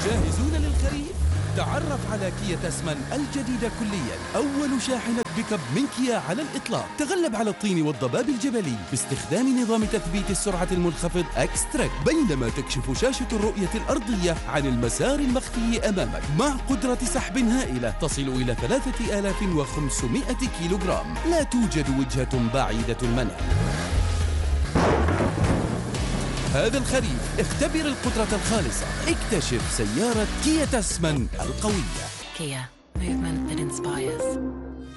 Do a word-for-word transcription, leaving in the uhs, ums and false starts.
جاهزون للخريف؟ تعرف على كيا تسمن الجديدة كليا، أول شاحنة بيك اب من كيا على الإطلاق. تغلب على الطين والضباب الجبلي باستخدام نظام تثبيت السرعة المنخفض اكستراك، بينما تكشف شاشة الرؤية الأرضية عن المسار المخفي أمامك مع قدرة سحب هائلة تصل إلى ثلاثة آلاف وخمسمائة كيلوغرام. لا توجد وجهة بعيدة المنال. هذا الخريف اختبر القدرة الخالصة، اكتشف سيارة كيا تسمن القوية. Kia, movement that inspires.